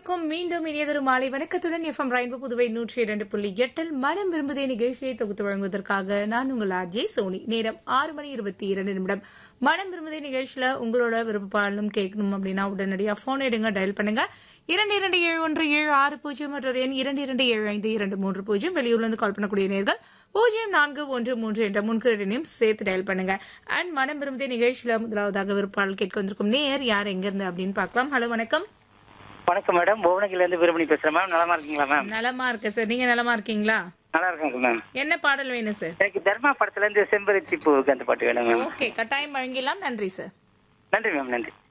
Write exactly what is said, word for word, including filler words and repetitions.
அனைவருக்கும் மீண்டும் இனியதொரு மாலை வணக்கத்துடன் எஃப்எம் ரெயின்போ புதுவை நூற்றி இரண்டு புள்ளி எட்டில் மனம் விரும்புதே நிகழ்ச்சியை தொகுத்து வழங்குவதற்காக நான் உங்கள் ஆர்ஜே சோனி. நேரம் ஆறு மணி இருபத்தி இரண்டு நிமிடம். மனம் விரும்புதே நிகழ்ச்சியில உங்களோட விருப்பப்பாலும் கேட்கணும் அப்படின்னா உடனடியாக போன் எடுங்க, டயல் பண்ணுங்க. இரண்டு இரண்டு ஏழு ஒன்று ஏழு ஆறு பூஜ்ஜியம் மற்றொரு எண் இரண்டு இரண்டு ஏழு ஐந்து இரண்டு மூன்று பூஜ்ஜியம். வெளியூர்ல இருந்து கால் பண்ணக்கூடிய நேர்கள் பூஜ்ஜியம் நான்கு ஒன்று மூன்று என்ற முன்கூட்டியும் சேர்த்து டயல் பண்ணுங்க. அண்ட் மனம் விரும்புதே நிகழ்ச்சியில முதலாவதாக விருப்பாளர் கேட்க வந்திருக்கும் நேர் யார் எங்க இருந்து அப்படின்னு பார்க்கலாம். ஹலோ, வணக்கம். வணக்கம் மேடம், புவனகிரில இருந்து வீரமணி பேசுறேன் மேம். நலமா இருக்கீங்களா மேம்? நலமா இருக்கு சார், நீங்க நலமா இருக்கீங்களா? நல்லா இருக்கேங்க மேம். என்ன பாடல் வேணும் சார்? எனக்கு தர்மா படத்துல இருந்து செம்பருத்தி பூவுக்கு அந்த பாட்டு வேணும் மேம். ஓகே, கட்டாயம் வழங்கிடலாம். நன்றி சார். நன்றி மேம், நன்றி.